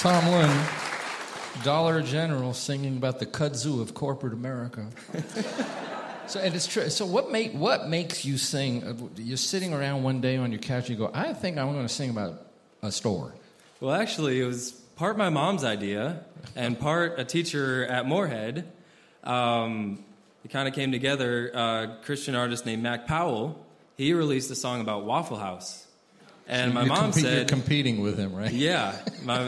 Tom Lynn, Dollar General, singing about the kudzu of corporate America. So, and it's true. So what makes you sing? You're sitting around one day on your couch and you go, I think I'm going to sing about a store. Well, actually, it was part my mom's idea and part a teacher at Moorhead. It kind of came together. A Christian artist named Mac Powell, he released a song about Waffle House. And my mom said... You're competing with him, right? Yeah.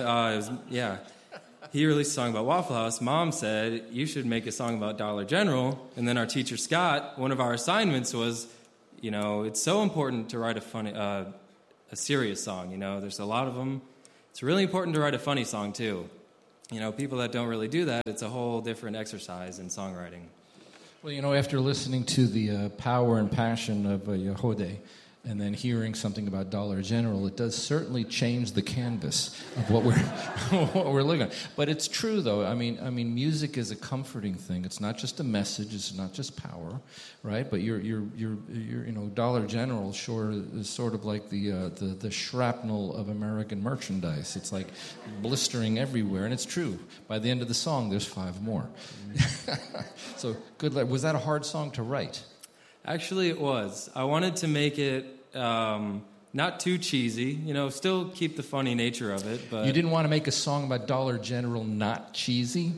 He released a song about Waffle House. Mom said, you should make a song about Dollar General. And then our teacher, Scott, one of our assignments was, it's so important to write a serious song. There's a lot of them. It's really important to write a funny song, too. People that don't really do that, it's a whole different exercise in songwriting. Well, after listening to the power and passion of Yehode, and then hearing something about Dollar General, it does certainly change the canvas of what we're looking at. But it's true, though. I mean, music is a comforting thing. It's not just a message. It's not just power, right? But you're Dollar General sure is sort of like the shrapnel of American merchandise. It's like blistering everywhere, and it's true. By the end of the song, there's 5 more. So good luck. Was that a hard song to write? Actually, it was. I wanted to make it not too cheesy, still keep the funny nature of it. But you didn't want to make a song about Dollar General not cheesy?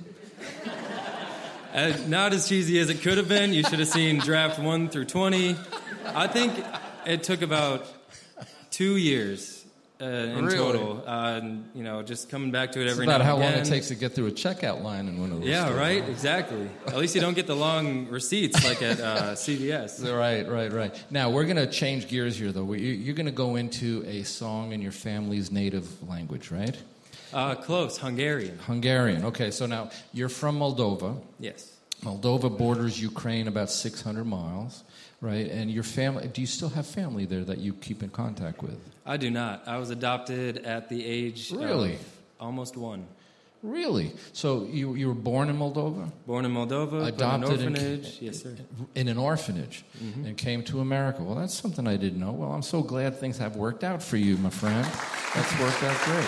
Not as cheesy as it could have been. You should have seen draft 1 through 20. I think it took about 2 years in total. Just coming back to it every now and again. It's about how long it takes to get through a checkout line in one of those stores. Right? Exactly. At least you don't get the long receipts like at CVS. Right. Now, we're going to change gears here, though. You're going to go into a song in your family's native language, right? Close. Hungarian. Hungarian. Okay, so now, you're from Moldova. Yes. Moldova borders Ukraine about 600 miles, right? And your family, do you still have family there that you keep in contact with? I do not. I was adopted at the age of almost 1. Really? So you were born in Moldova? Born in Moldova, adopted in an orphanage. Yes, sir. In an orphanage, and came to America. Well, that's something I didn't know. Well, I'm so glad things have worked out for you, my friend. That's worked out great.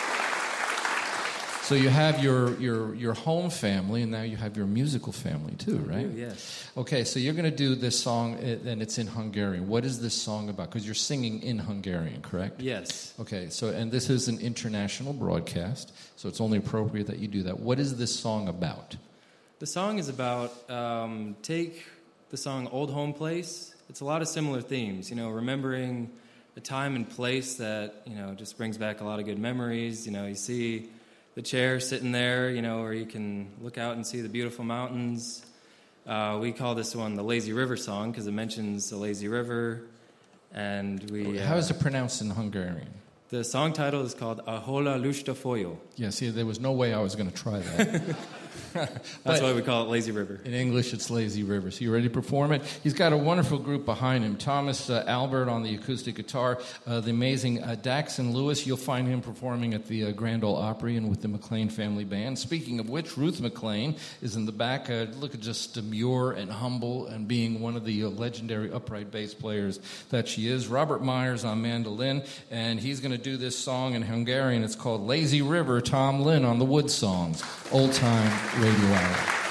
So you have your home family, and now you have your musical family too, right? Yes. Okay, so you're going to do this song, and it's in Hungarian. What is this song about? Because you're singing in Hungarian, correct? Yes. Okay, and this is an international broadcast, so it's only appropriate that you do that. What is this song about? The song is about, take the song Old Home Place. It's a lot of similar themes, remembering a time and place that, just brings back a lot of good memories. You see the chair sitting there, where you can look out and see the beautiful mountains. We call this one the Lazy River song because it mentions the lazy river. And how is it pronounced in Hungarian? The song title is called Ahola Lusta Foyo. Yeah, see, there was no way I was going to try that. That's why we call it Lazy River. In English, it's Lazy River. So you ready to perform it? He's got a wonderful group behind him. Thomas Albert on the acoustic guitar, the amazing Daxon Lewis. You'll find him performing at the Grand Ole Opry and with the McLean Family Band. Speaking of which, Ruth McLean is in the back. Look at just demure and humble and being one of the legendary upright bass players that she is. Robert Myers on mandolin, and he's going to do this song in Hungarian. It's called Lazy River. Tom Lynn on the Wood Songs. Old Time Radio Hour.